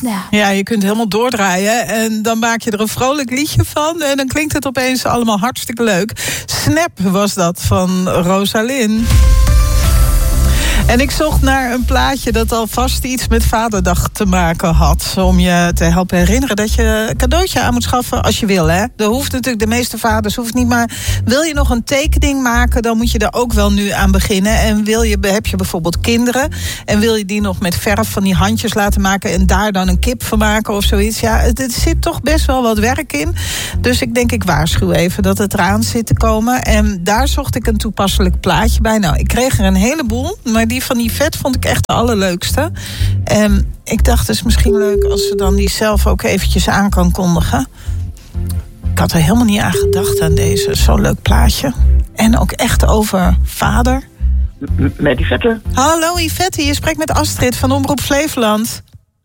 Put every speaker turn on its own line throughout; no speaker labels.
Snap.
Ja, je kunt helemaal doordraaien en dan maak je er een vrolijk liedje van en dan klinkt het opeens allemaal hartstikke leuk. Snap was dat van Rosalind. En ik zocht naar een plaatje dat alvast iets met Vaderdag te maken had. Om je te helpen herinneren dat je een cadeautje aan moet schaffen als je wil. Hè? Dat hoeft natuurlijk, de meeste vaders hoeft niet. Maar wil je nog een tekening maken, dan moet je daar ook wel nu aan beginnen. En heb je bijvoorbeeld kinderen en wil je die nog met verf van die handjes laten maken en daar dan een kip van maken of zoiets. Ja, er zit toch best wel wat werk in. Dus ik waarschuw even dat het eraan zit te komen. En daar zocht ik een toepasselijk plaatje bij. Nou, ik kreeg er een heleboel, maar die van Yvette vond ik echt de allerleukste. En ik dacht, het is misschien leuk als ze dan die zelf ook eventjes aan kan kondigen. Ik had er helemaal niet aan gedacht aan deze. Zo'n leuk plaatje. En ook echt over vader.
Met Yvette.
Hallo Yvette, je spreekt met Astrid van Omroep Flevoland.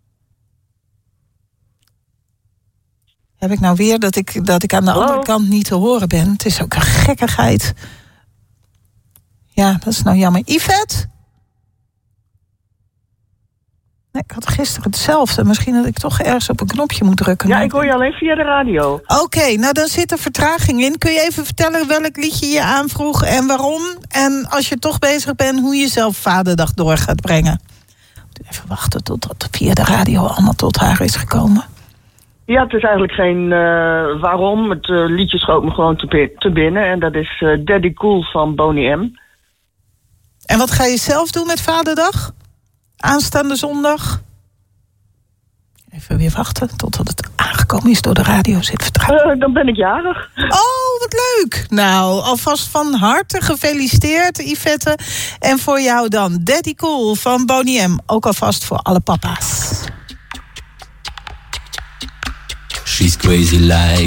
Heb ik nou weer dat ik aan de andere kant niet te horen ben? Het is ook een gekkigheid. Ja, dat is nou jammer. Yvette? Nee, ik had gisteren hetzelfde. Misschien dat ik toch ergens op een knopje moet drukken.
Ja, ik hoor je alleen via de radio.
Oké, nou dan zit er vertraging in. Kun je even vertellen welk liedje je aanvroeg en waarom? En als je toch bezig bent, hoe je zelf Vaderdag door gaat brengen. Even wachten totdat via de radio allemaal tot haar is gekomen.
Ja, het is eigenlijk geen waarom. Het liedje schoot me gewoon te binnen. En dat is Daddy Cool van Boney M.
En wat ga je zelf doen met Vaderdag? Aanstaande zondag? Even weer wachten totdat het aangekomen is door de radio. Zit vertrouwen.
Dan ben ik jarig.
Oh, wat leuk. Nou, alvast van harte gefeliciteerd, Yvette. En voor jou dan Daddy Cool van Boney M. Ook alvast voor alle papa's.
She's crazy like